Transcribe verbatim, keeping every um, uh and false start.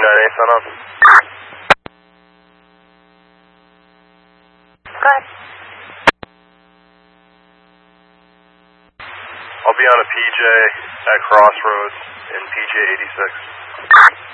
nine eight, sign up. Go ahead. I'll be on a P J at Crossroads in P J eighty-six.